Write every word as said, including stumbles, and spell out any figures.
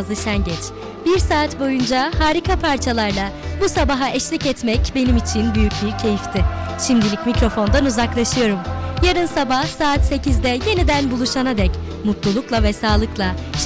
Nazlı Şengeç. Bir saat boyunca harika parçalarla bu sabaha eşlik etmek benim için büyük bir keyifti. Şimdilik mikrofondan uzaklaşıyorum. Yarın sabah saat sekizde yeniden buluşana dek mutlulukla ve sağlıkla